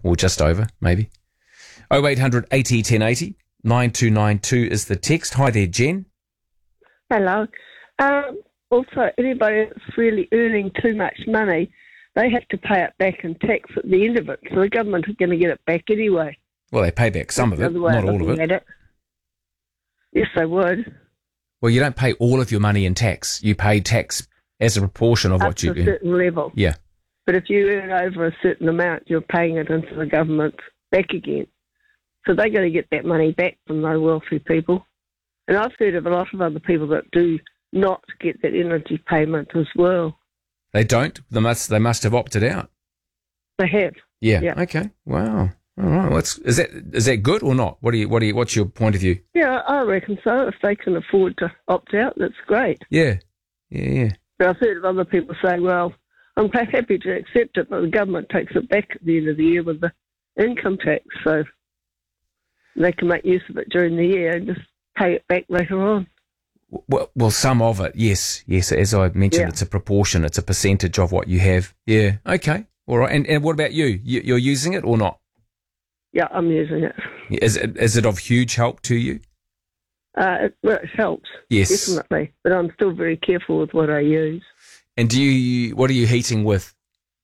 or just over, maybe. 0800 80 1080 9292 is the text. Hi there, Jen. Hello. Also, anybody that's really earning too much money, they have to pay it back in tax at the end of it. So the government is going to get it back anyway. Well, they pay back some of it, not all of it. Yes, they would. Well, you don't pay all of your money in tax. You pay tax as a proportion of what you earn. Up to a certain level. Yeah. But if you earn over a certain amount, you're paying it into the government back again. So they're going to get that money back from those wealthy people. And I've heard of a lot of other people that do not get that energy payment as well. They don't? They must have opted out. They have. Yeah. Okay. Wow. All right. Well, is that good or not? What's your point of view? Yeah, I reckon so. If they can afford to opt out, that's great. Yeah. But I've heard of other people say, well, I'm quite happy to accept it, but the government takes it back at the end of the year with the income tax, so they can make use of it during the year and just pay it back later on. Well, some of it, yes. As I mentioned, It's a proportion. It's a percentage of what you have. Yeah. Okay. All right. And what about you? You're using it or not? Yeah, I'm using it. Is it of huge help to you? It helps. Yes. Definitely. But I'm still very careful with what I use. And what are you heating with?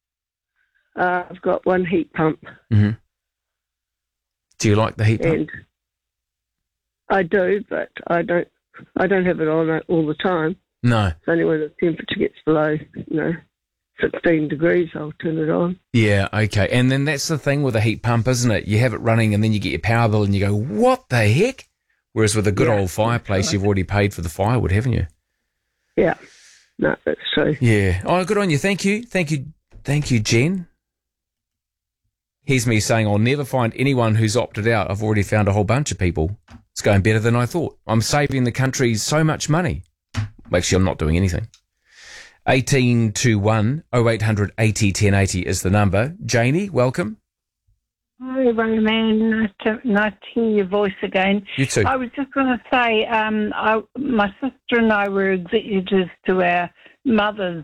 I've got one heat pump. Mm-hmm. Do you like the heat pump? And I do, but I don't have it on all the time. No. It's only when the temperature gets below, 16 degrees, I'll turn it on. Yeah, okay. And then that's the thing with a heat pump, isn't it? You have it running and then you get your power bill and you go, what the heck? Whereas with a good old fireplace, you've already paid for the firewood, haven't you? Yeah. No, that's true. Yeah. Oh, good on you. Thank you, Jen. Here's me saying I'll never find anyone who's opted out. I've already found a whole bunch of people. It's going better than I thought. I'm saving the country so much money. Actually, I'm not doing anything. 1821 0800 80 1080 is the number. Janie, welcome. Hi, Roman. Nice to hear your voice again. You too. I was just going to say, my sister and I were executors to our mother's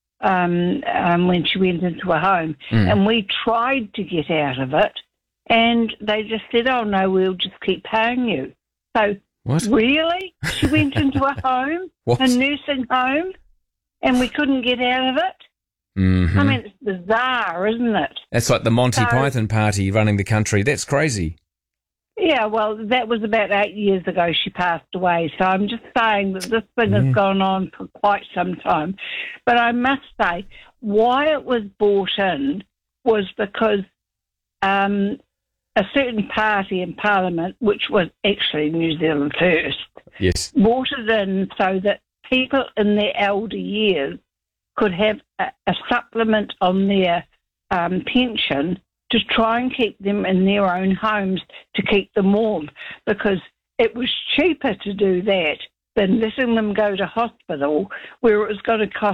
when she went into a home, and we tried to get out of it, and they just said, "Oh no, we'll just keep paying you." So, what? Really? She went into a home, a nursing home, and we couldn't get out of it? Mm-hmm. I mean, it's bizarre, isn't it? That's like the Monty Python party running the country. That's crazy. Yeah, well, that was about 8 years ago she passed away. So I'm just saying that this thing has gone on for quite some time. But I must say, why it was brought in was because a certain party in Parliament, which was actually New Zealand First, yes, brought it in so that people in their elder years could have a supplement on their pension to try and keep them in their own homes to keep them warm, because it was cheaper to do that than letting them go to hospital where it was going to cost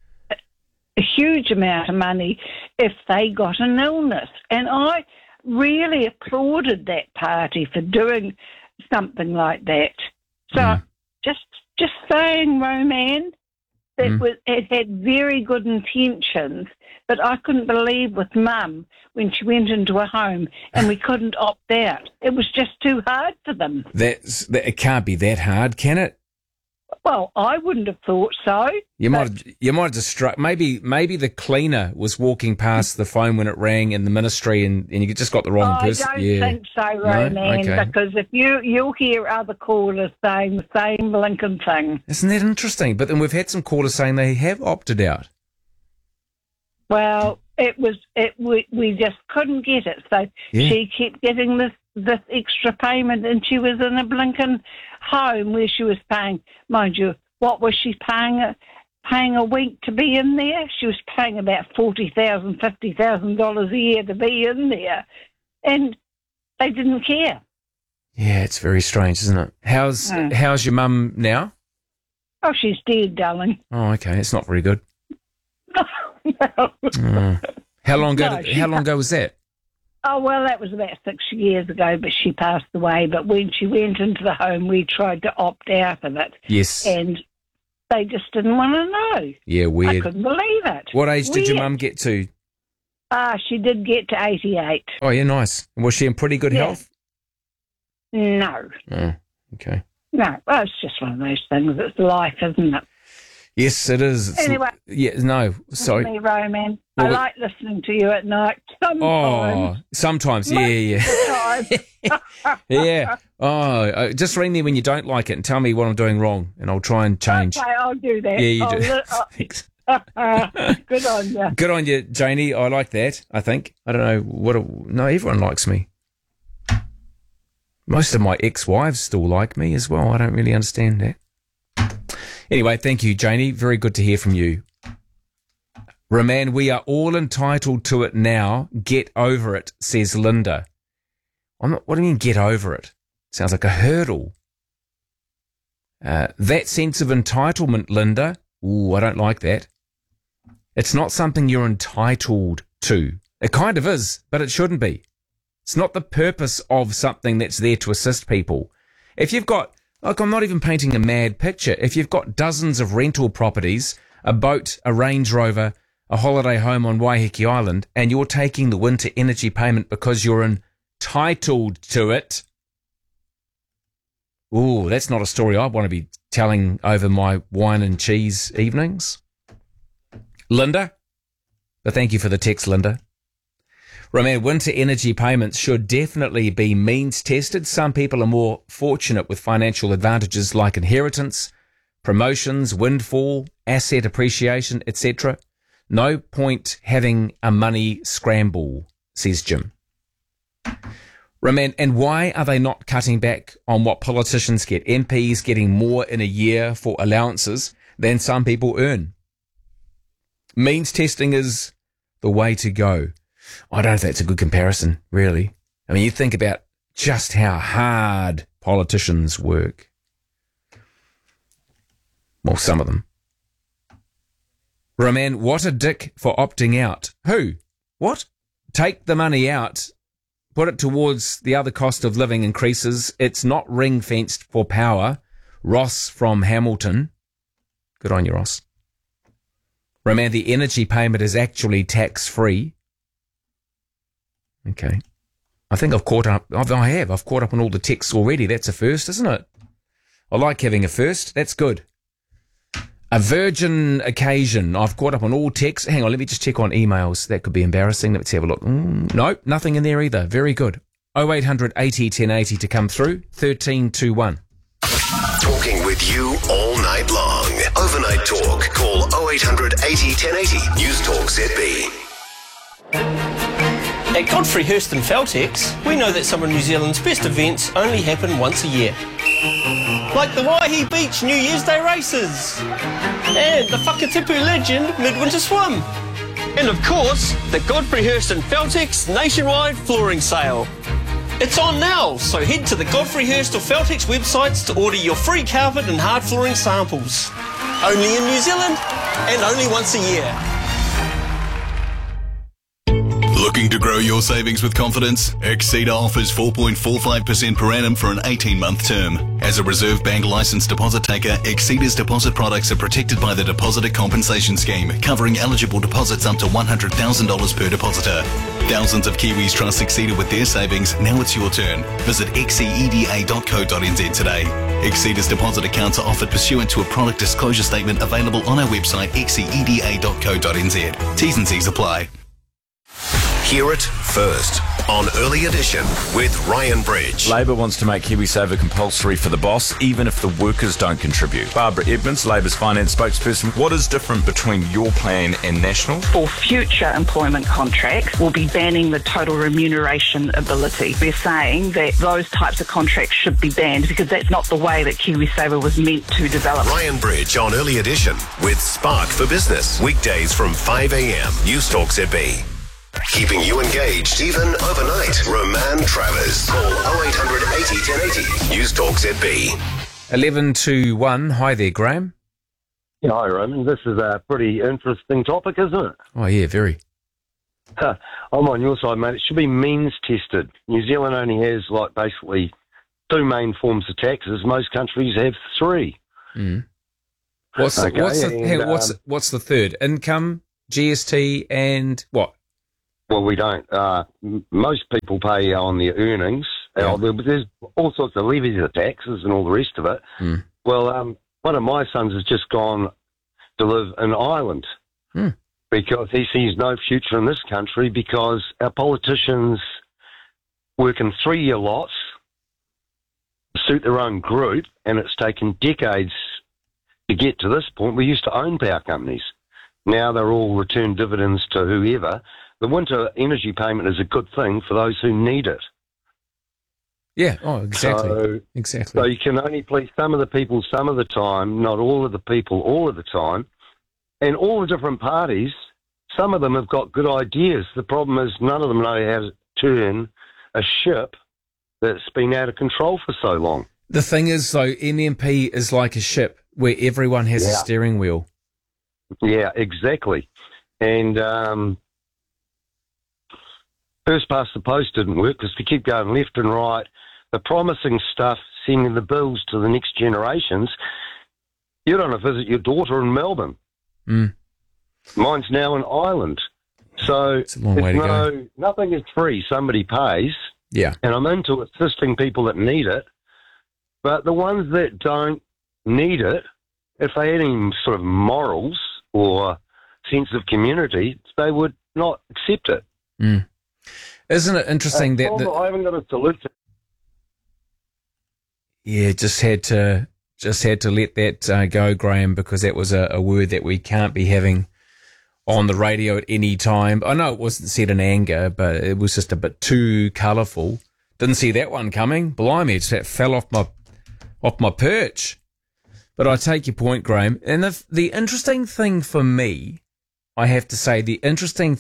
a huge amount of money if they got an illness. And I really applauded that party for doing something like that. So just saying, Roman, it had very good intentions, but I couldn't believe with Mum when she went into a home and we couldn't opt out. It was just too hard for them. It can't be that hard, can it? Well, I wouldn't have thought so. You might have just struck. Maybe the cleaner was walking past the phone when it rang in the ministry, and you just got the wrong person. I don't think so, Roman, because if you'll hear other callers saying the same blinking thing. Isn't that interesting? But then we've had some callers saying they have opted out. Well, we just couldn't get it, so she kept getting this extra payment, and she was in a blinking home where she was paying, mind you, what was she paying a week to be in there? She was paying about $40,000, $50,000 a year to be in there, and they didn't care. Yeah, it's very strange, isn't it? How's your mum now? Oh, she's dead, darling. Oh, okay, it's not very good. No. How long ago was that? Oh, well, that was about 6 years ago, but she passed away. But when she went into the home, we tried to opt out of it. Yes. And they just didn't want to know. Yeah, weird. I couldn't believe it. What age did your mum get to? She did get to 88. Oh, yeah, nice. Was she in pretty good Yeah. health? No. Oh, okay. No. Well, it's just one of those things. It's life, isn't it? Yes, it is. Anyway. Yeah, no, sorry. Me, Roman. Well, I like listening to you at night. Oh, Sometimes. sometimes, yeah. Most of the time. Yeah. Oh, just ring me when you don't like it and tell me what I'm doing wrng, and I'll try and change. Okay, I'll do that. Yeah, you I'll do. Thanks. Good on you. Good on you, Janie. I like that, I think. I don't know no, everyone likes me. Most of my ex-wives still like me as well. I don't really understand that. Anyway, thank you, Janie. Very good to hear from you. Roman, we are all entitled to it now. Get over it, says Linda. What do you mean, get over it? Sounds like a hurdle. That sense of entitlement, Linda. Ooh, I don't like that. It's not something you're entitled to. It kind of is, but it shouldn't be. It's not the purpose of something that's there to assist people. If you've got, like, I'm not even painting a mad picture. If you've got dozens of rental properties, a boat, a Range Rover, a holiday home on Waiheke Island, and you're taking the winter energy payment because you're entitled to it, ooh, that's not a story I want to be telling over my wine and cheese evenings. Linda? But thank you for the text, Linda. Roman, winter energy payments should definitely be means tested. Some people are more fortunate with financial advantages like inheritance, promotions, windfall, asset appreciation, etc. No point having a money scramble, says Jim. Roman, and why are they not cutting back on what politicians get? MPs getting more in a year for allowances than some people earn. Means testing is the way to go. I don't think it's a good comparison, really. I mean, you think about just how hard politicians work. Well, some of them. Roman, what a dick for opting out. Who? What? Take the money out, put it towards the other cost of living increases. It's not ring-fenced for power. Ross from Hamilton. Good on you, Ross. Roman, the energy payment is actually tax-free. Okay. I think I've caught up. I've caught up on all the texts already. That's a first, isn't it? I like having a first. That's good. A virgin occasion. I've caught up on all texts. Hang on, let me just check on emails. That could be embarrassing. Let's have a look. No, nothing in there either. Very good. 0800 80 1080 to come through. 1321. Talking with you all night long. Overnight talk. Call 0800 80 1080. News Talk ZB. At Godfrey Hirst and Feltex, we know that some of New Zealand's best events only happen once a year. Like the Waihi Beach New Year's Day races, and the Whakatipu Legend Midwinter Swim, and of course, the Godfrey Hirst and Feltex nationwide flooring sale. It's on now, so head to the Godfrey Hirst or Feltex websites to order your free carpet and hard flooring samples. Only in New Zealand, and only once a year. Looking to grow your savings with confidence? Exceeda offers 4.45% per annum for an 18-month term. As a Reserve Bank licensed deposit taker, Exceeda's deposit products are protected by the Depositor Compensation Scheme, covering eligible deposits up to $100,000 per depositor. Thousands of Kiwis trust Exceeda with their savings. Now it's your turn. Visit xceda.co.nz today. Exceeda's deposit accounts are offered pursuant to a product disclosure statement available on our website xceda.co.nz. T's and C's apply. Hear it first on Early Edition with Ryan Bridge. Labor wants to make KiwiSaver compulsory for the boss, even if the workers don't contribute. Barbara Edmonds, Labor's finance spokesperson, what is different between your plan and National? For future employment contracts, we'll be banning the total remuneration ability. We're saying that those types of contracts should be banned because that's not the way that KiwiSaver was meant to develop. Ryan Bridge on Early Edition with Spark for Business. Weekdays from 5 a.m. News Talk ZB. Keeping you engaged even overnight. Roman Travers. Call 0800 80 1080. News Talk ZB. 1121. Hi there, Graham. Yeah, hi, Roman. This is a pretty interesting topic, isn't it? Oh, yeah, very. I'm on your side, mate. It should be means tested. New Zealand only has, basically two main forms of taxes. Most countries have three. Mm. What's the third? Income, GST, and what? Well, we don't. Most people pay on their earnings. Yeah. There's all sorts of levies and taxes and all the rest of it. Mm. Well, one of my sons has just gone to live in Ireland because he sees no future in this country because our politicians work in 3-year lots, suit their own group, and it's taken decades to get to this point. We used to own power companies. Now they're all return dividends to whoever. The winter energy payment is a good thing for those who need it. Yeah, exactly. So you can only please some of the people some of the time, not all of the people all of the time. And all the different parties, some of them have got good ideas. The problem is none of them know how to turn a ship that's been out of control for so long. The thing is, though, MMP is like a ship where everyone has a steering wheel. Yeah, exactly. And first past the post didn't work because we keep going left and right. The promising stuff, sending the bills to the next generations. You don't want to visit your daughter in Melbourne. Mm. Mine's now in Ireland. So it's a long way to go. Nothing is free. Somebody pays. Yeah. And I'm into assisting people that need it. But the ones that don't need it, if they had any sort of morals or sense of community, they would not accept it. Mm. Isn't it interesting that... I haven't got a solution. Yeah, just had to let that go, Graham, because that was a word that we can't be having on the radio at any time. I know it wasn't said in anger, but it was just a bit too colourful. Didn't see that one coming. Blimey, it just fell off my perch. But I take your point, Graham. And the interesting thing for me, I have to say, in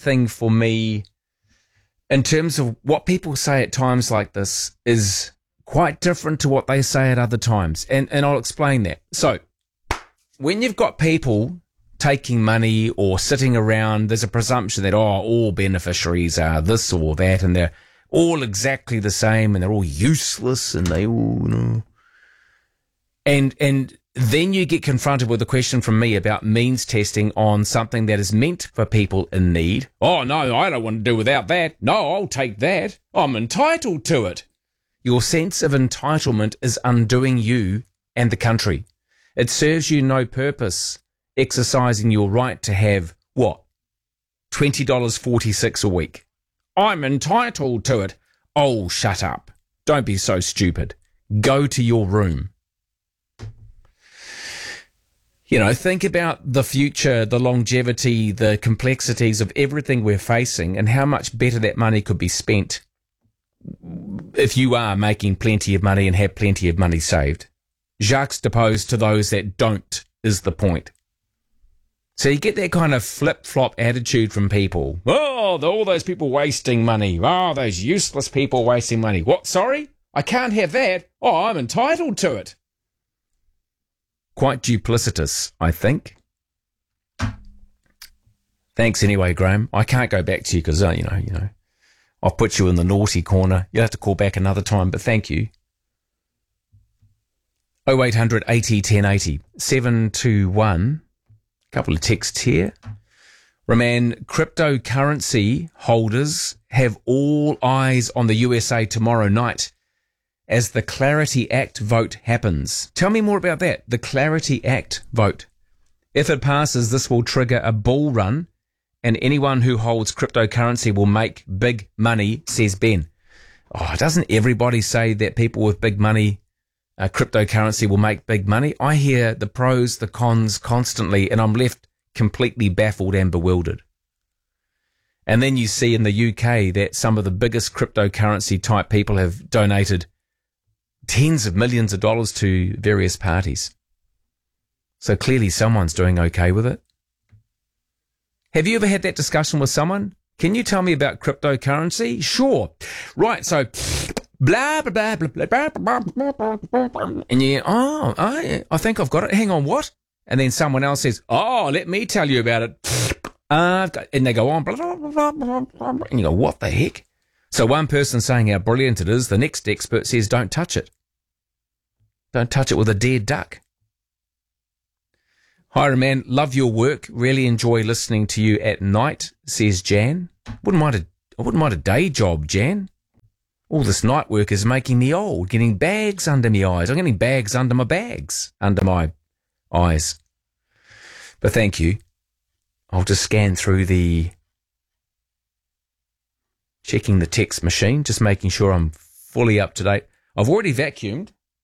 terms of what people say at times like this is quite different to what they say at other times. And I'll explain that. So when you've got people taking money or sitting around, there's a presumption that, all beneficiaries are this or that, and they're all exactly the same, and they're all useless, and they all, And then you get confronted with a question from me about means testing on something that is meant for people in need. Oh, no, I don't want to do without that. No, I'll take that. I'm entitled to it. Your sense of entitlement is undoing you and the country. It serves you no purpose, exercising your right to have, what, $20.46 a week. I'm entitled to it. Oh, shut up. Don't be so stupid. Go to your room. Think about the future, the longevity, the complexities of everything we're facing and how much better that money could be spent if you are making plenty of money and have plenty of money saved. Juxtaposed to those that don't is the point. So you get that kind of flip-flop attitude from people. Oh, all those people wasting money. Oh, those useless people wasting money. What, sorry? I can't have that. Oh, I'm entitled to it. Quite duplicitous, I think. Thanks anyway, Graham. I can't go back to you because, I'll put you in the naughty corner. You'll have to call back another time, but thank you. 0800 80 1080 721. A couple of texts here. Roman, cryptocurrency holders have all eyes on the USA tomorrow night as the Clarity Act vote happens. Tell me more about that, the Clarity Act vote. If it passes, this will trigger a bull run, and anyone who holds cryptocurrency will make big money, says Ben. Oh, doesn't everybody say that people with big money, cryptocurrency will make big money? I hear the pros, the cons constantly, and I'm left completely baffled and bewildered. And then you see in the UK that some of the biggest cryptocurrency type people have donated tens of millions of dollars to various parties. So clearly someone's doing okay with it. Have you ever had that discussion with someone? Can you tell me about cryptocurrency? Sure. Right, so blah, blah, blah, blah, blah, blah, blah, blah, blah. And you, I think I've got it. Hang on, what? And then someone else says, let me tell you about it. And they go on, blah, blah, blah, blah, blah, blah. And you go, what the heck? So one person saying how brilliant it is, the next expert says, don't touch it. Don't touch it with a dead duck. Hi, man. Love your work. Really enjoy listening to you at night, says Jan. Wouldn't mind a I wouldn't mind a day job, Jan. All this night work is making me old, getting bags under my eyes. I'm getting bags under my bags, under my eyes. But thank you. I'll just scan through checking the text machine, just making sure I'm fully up to date. I've already vacuumed.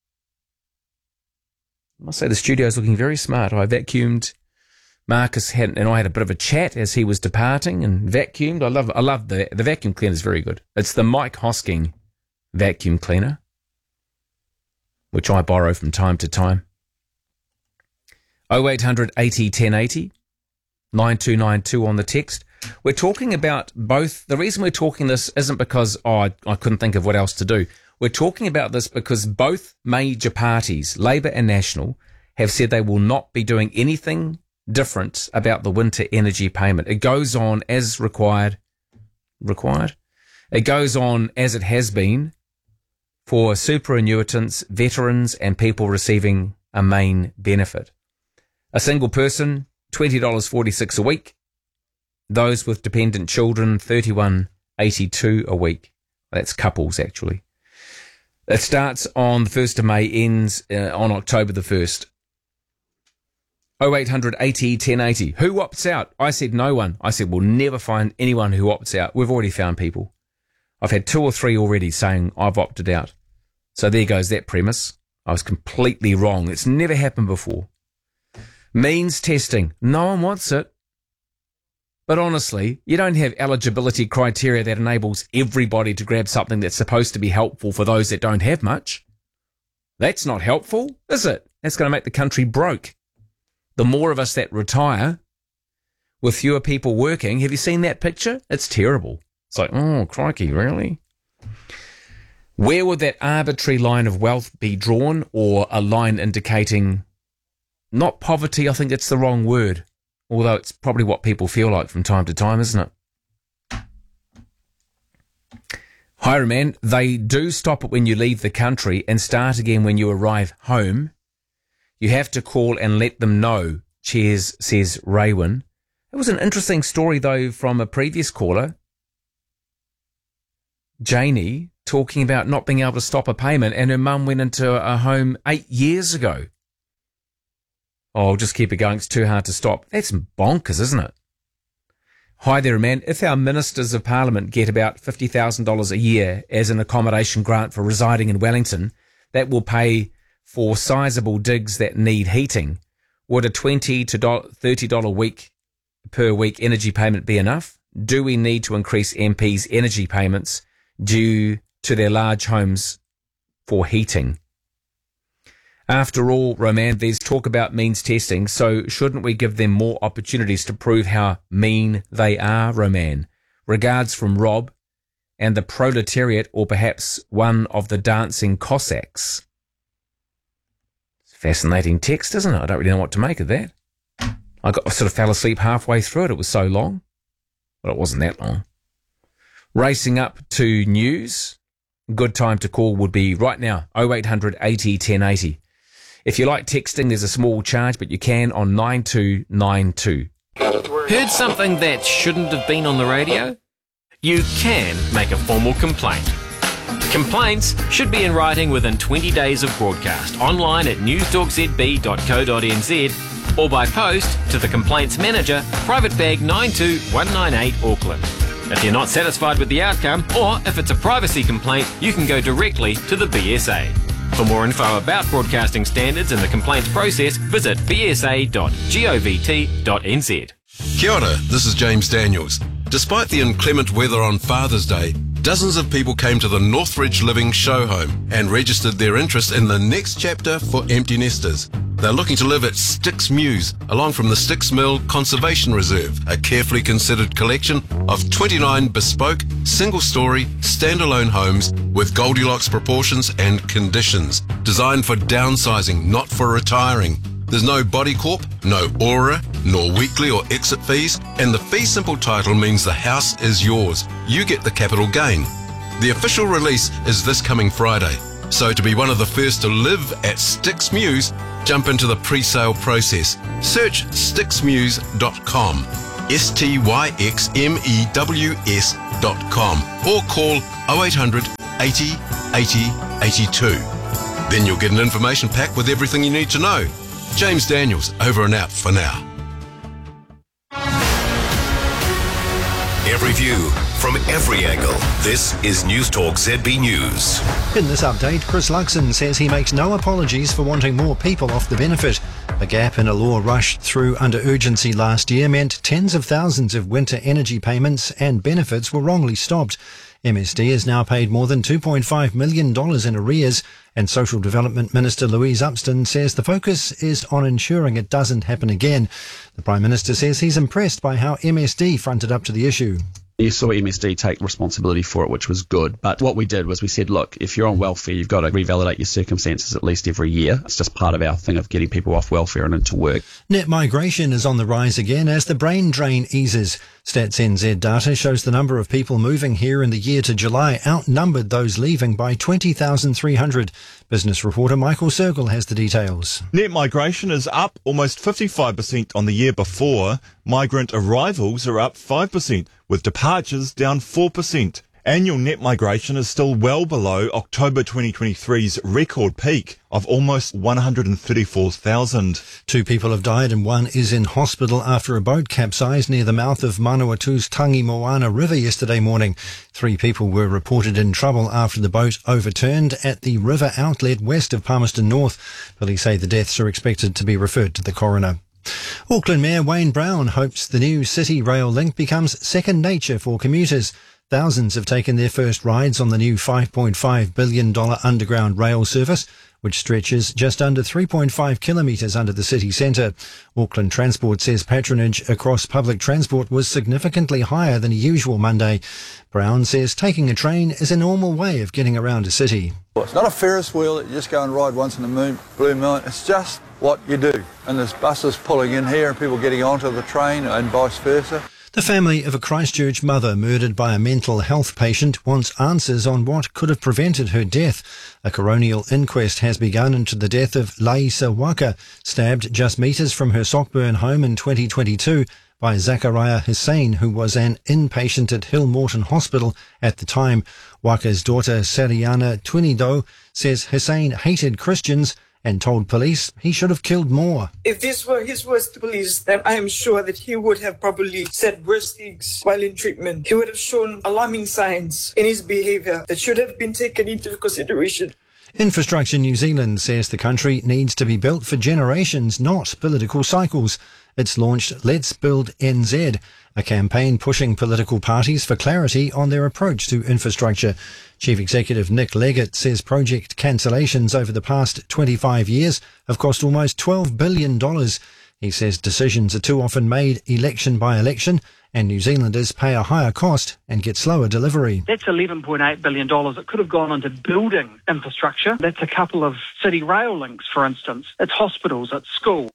I must say the studio's looking very smart. I vacuumed. Marcus and I had a bit of a chat as he was departing and vacuumed. I love the vacuum cleaner is very good. It's the Mike Hosking vacuum cleaner, which I borrow from time to time. 0800 80 1080, 9292 on the text. We're talking about both. The reason we're talking this isn't because I couldn't think of what else to do. We're talking about this because both major parties, Labour and National, have said they will not be doing anything different about the winter energy payment. It goes on as required. It goes on as it has been for superannuitants, veterans, and people receiving a main benefit. A single person, $20.46 a week. Those with dependent children, $31.82 a week. That's couples, actually. It starts on the 1st of May, ends on October the 1st. 0800 80 1080. Who opts out? I said no one. I said we'll never find anyone who opts out. We've already found people. I've had 2 or 3 already saying I've opted out. So there goes that premise. I was completely wrong. It's never happened before. Means testing. No one wants it. But honestly, you don't have eligibility criteria that enables everybody to grab something that's supposed to be helpful for those that don't have much. That's not helpful, is it? That's going to make the country broke. The more of us that retire with fewer people working, have you seen that picture? It's terrible. It's like, oh, crikey, really? Where would that arbitrary line of wealth be drawn, or a line indicating not poverty? I think it's the wrong word. Although it's probably what people feel like from time to time, isn't it? Hi, man. They do stop it when you leave the country and start again when you arrive home. You have to call and let them know, cheers, says Raywin. It was an interesting story, though, from a previous caller, Janie, talking about not being able to stop a payment, and her mum went into a home 8 years ago. Oh, I'll just keep it going. It's too hard to stop. That's bonkers, isn't it? Hi there, man. If our ministers of parliament get about $50,000 a year as an accommodation grant for residing in Wellington, that will pay for sizable digs that need heating. Would a $20 to $30 per week energy payment be enough? Do we need to increase MPs' energy payments due to their large homes for heating? After all, Roman, there's talk about means testing, so shouldn't we give them more opportunities to prove how mean they are, Roman? Regards from Rob and the proletariat, or perhaps one of the dancing Cossacks. Fascinating text, isn't it? I don't really know what to make of that. I sort of fell asleep halfway through it. It was so long. Well, it wasn't that long. Racing up to news. Good time to call would be right now, 0800 80 1080. If you like texting, there's a small charge, but you can on 9292. Heard something that shouldn't have been on the radio? You can make a formal complaint. Complaints should be in writing within 20 days of broadcast, online at newstalkzb.co.nz, or by post to the Complaints Manager, Private Bag 92198 Auckland. If you're not satisfied with the outcome, or if it's a privacy complaint, you can go directly to the BSA. For more info about broadcasting standards and the complaints process, visit bsa.govt.nz. Kia ora, this is James Daniels. Despite the inclement weather on Father's Day, dozens of people came to the Northridge Living show home and registered their interest in the next chapter for empty nesters. They're looking to live at Styx Mews, along from the Styx Mill Conservation Reserve, a carefully considered collection of 29 bespoke, single-storey, standalone homes with Goldilocks proportions and conditions, designed for downsizing, not for retiring. There's no body corp, no aura, nor weekly or exit fees, and the fee simple title means the house is yours. You get the capital gain. The official release is this coming Friday. So to be one of the first to live at Styx Mews, jump into the pre-sale process. Search styxmews.com. styxmews.com or call 0800 80 80 82. Then you'll get an information pack with everything you need to know. James Daniels, over and out for now. Every view from every angle. This is News Talk ZB News. In this update, Chris Luxon says he makes no apologies for wanting more people off the benefit. A gap in a law rushed through under urgency last year meant tens of thousands of winter energy payments and benefits were wrongly stopped. MSD has now paid more than $2.5 million in arrears, and Social Development Minister Louise Upston says the focus is on ensuring it doesn't happen again. The Prime Minister says he's impressed by how MSD fronted up to the issue. You saw MSD take responsibility for it, which was good. But what we did was we said, look, if you're on welfare, you've got to revalidate your circumstances at least every year. It's just part of our thing of getting people off welfare and into work. Net migration is on the rise again as the brain drain eases. Stats NZ data shows the number of people moving here in the year to July outnumbered those leaving by 20,300. Business reporter Michael Circle has the details. Net migration is up almost 55% on the year before. Migrant arrivals are up 5%, with departures down 4%. Annual net migration is still well below October 2023's record peak of almost 134,000. 2 people have died and 1 is in hospital after a boat capsized near the mouth of Manawatu's Tangi Moana River yesterday morning. 3 people were reported in trouble after the boat overturned at the river outlet west of Palmerston North. Police say the deaths are expected to be referred to the coroner. Auckland Mayor Wayne Brown hopes the new City Rail link becomes second nature for commuters. Thousands have taken their first rides on the new $5.5 billion underground rail service, which stretches just under 3.5 kilometres under the city centre. Auckland Transport says patronage across public transport was significantly higher than a usual Monday. Brown says taking a train is a normal way of getting around a city. It's not a Ferris wheel that you just go and ride once in a blue moon. It's just what you do. And there's buses pulling in here and people getting onto the train and vice versa. The family of a Christchurch mother murdered by a mental health patient wants answers on what could have prevented her death. A coronial inquest has begun into the death of Laisa Waka, stabbed just metres from her Sockburn home in 2022 by Zachariah Hussein, who was an inpatient at Hill Morton Hospital at the time. Waka's daughter, Sariana Twinido, says Hussein hated Christians and told police he should have killed more. If this were his words to police, then I am sure that he would have probably said worse things while in treatment. He would have shown alarming signs in his behaviour that should have been taken into consideration. Infrastructure New Zealand says the country needs to be built for generations, not political cycles. It's launched Let's Build NZ, a campaign pushing political parties for clarity on their approach to infrastructure. Chief Executive Nick Leggett says project cancellations over the past 25 years have cost almost $12 billion. He says decisions are too often made election by election, and New Zealanders pay a higher cost and get slower delivery. That's $11.8 billion. It could have gone into building infrastructure. That's a couple of city rail links, for instance. It's hospitals, it's schools.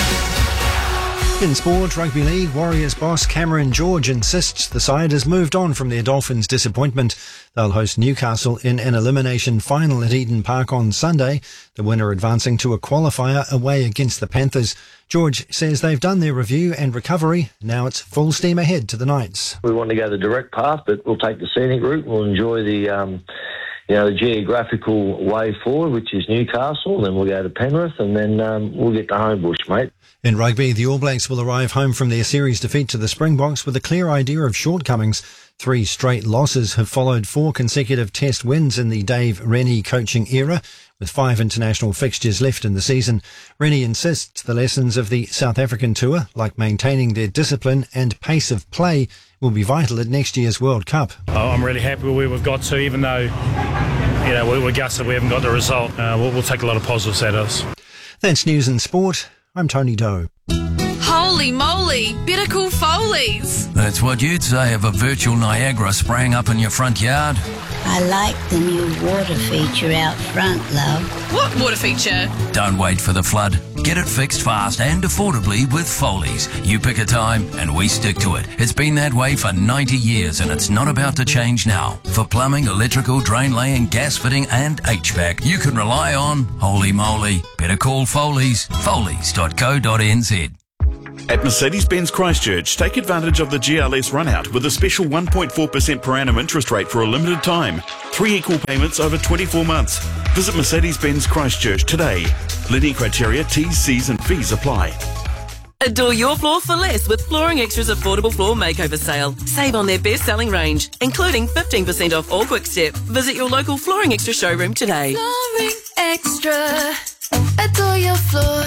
In sport, Rugby League, Warriors boss Cameron George insists the side has moved on from their Dolphins' disappointment. They'll host Newcastle in an elimination final at Eden Park on Sunday, the winner advancing to a qualifier away against the Panthers. George says they've done their review and recovery. Now it's full steam ahead to the Knights. We want to go the direct path, but we'll take the scenic route. We'll enjoy the geographical way forward, which is Newcastle. Then we'll go to Penrith, and then we'll get to Homebush, mate. In rugby, the All Blacks will arrive home from their series defeat to the Springboks with a clear idea of shortcomings. 3 straight losses have followed 4 consecutive test wins in the Dave Rennie coaching era, with 5 international fixtures left in the season. Rennie insists the lessons of the South African tour, like maintaining their discipline and pace of play, will be vital at next year's World Cup. I'm really happy with where we've got to, even though we're gutted we haven't got the result. We'll take a lot of positives out of us. That's news and sport. I'm Tony Doe. Holy moly, better call Foley's. That's what you'd say of a virtual Niagara spraying up in your front yard. I like the new water feature out front, love. What water feature? Don't wait for the flood. Get it fixed fast and affordably with Foley's. You pick a time and we stick to it. It's been that way for 90 years and it's not about to change now. For plumbing, electrical, drain laying, gas fitting and HVAC, you can rely on Holy Moly. Better call Foley's. Foley's.co.nz. At Mercedes-Benz Christchurch, take advantage of the GLS runout with a special 1.4% per annum interest rate for a limited time. 3 equal payments over 24 months. Visit Mercedes-Benz Christchurch today. Linear criteria, T's, C's and fees apply. Adore your floor for less with Flooring Extra's affordable floor makeover sale. Save on their best-selling range, including 15% off all Quick Step. Visit your local Flooring Extra showroom today. Flooring Extra. Adore your floor.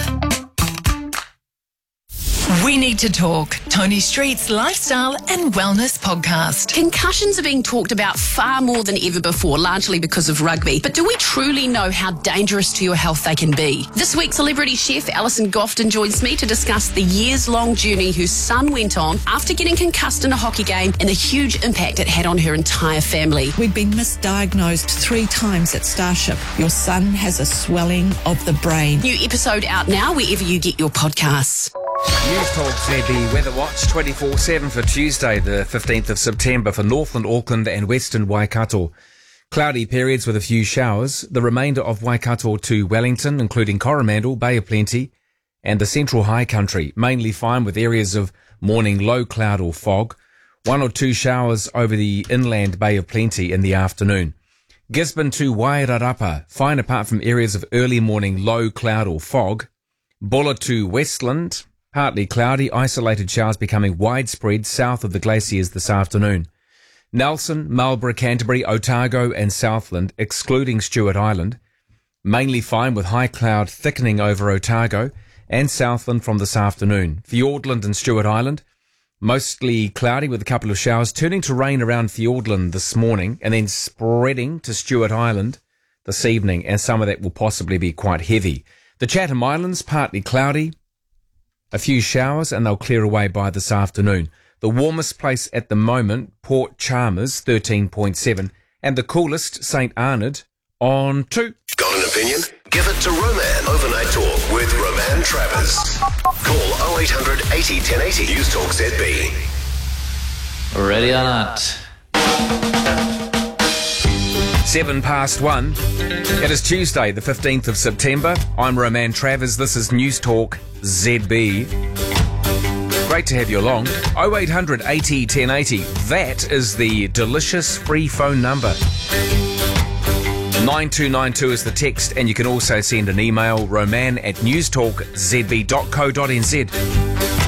We Need to Talk, Tony Street's lifestyle and wellness podcast. Concussions are being talked about far more than ever before, largely because of rugby. But do we truly know how dangerous to your health they can be? This week, celebrity chef Alison Gofton joins me to discuss the years-long journey whose son went on after getting concussed in a hockey game and the huge impact it had on her entire family. We'd been misdiagnosed 3 times at Starship. Your son has a swelling of the brain. New episode out now wherever you get your podcasts. News Talk ZB Weather Watch 24/7 for Tuesday, the 15th of September for Northland, Auckland and Western Waikato. Cloudy periods with a few showers. The remainder of Waikato to Wellington, including Coromandel, Bay of Plenty and the Central High Country. Mainly fine with areas of morning low cloud or fog. 1 or 2 showers over the inland Bay of Plenty in the afternoon. Gisborne to Wairarapa, fine apart from areas of early morning low cloud or fog. Bulla to Westland, partly cloudy, isolated showers becoming widespread south of the glaciers this afternoon. Nelson, Marlborough, Canterbury, Otago and Southland, excluding Stewart Island. Mainly fine with high cloud thickening over Otago and Southland from this afternoon. Fiordland and Stewart Island, mostly cloudy with a couple of showers, turning to rain around Fiordland this morning and then spreading to Stewart Island this evening, and some of that will possibly be quite heavy. The Chatham Islands, partly cloudy, a few showers, and they'll clear away by this afternoon. The warmest place at the moment, Port Chalmers, 13.7, and the coolest, St Arnaud, on 2. Got an opinion? Give it to Roman. Overnight Talk with Roman Travers. Call 0800 80 1080. News Talk ZB. Ready or not? 1:07. It is Tuesday, the 15th of September. I'm Roman Travers. This is News Talk ZB. Great to have you along. 0800 80 1080. That is the delicious free phone number. 9292 is the text, and you can also send an email, roman@newstalkzb.co.nz.